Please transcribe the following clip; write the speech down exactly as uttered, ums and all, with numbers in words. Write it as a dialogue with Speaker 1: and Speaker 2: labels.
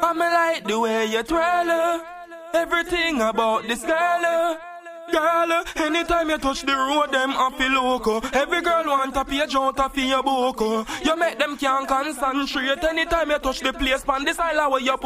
Speaker 1: I me like the way you twirl her. Everything about this girl. uh. Girl, uh, anytime you touch the road, them I feel loco. Every girl want a page out of your book. You make them can't concentrate. Anytime you touch the place, pan this island where you put